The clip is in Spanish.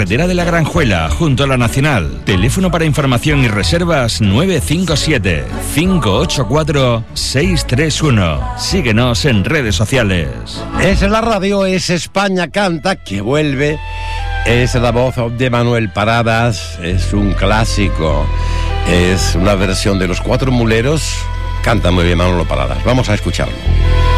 carretera de la Granjuela, junto a la Nacional. Teléfono para información y reservas 957-584-631. Síguenos en redes sociales. Es la radio, es España Canta, que vuelve. Es la voz de Manuel Paradas, es un clásico. Es una versión de Los Cuatro Muleros. Canta muy bien Manolo Paradas. Vamos a escucharlo.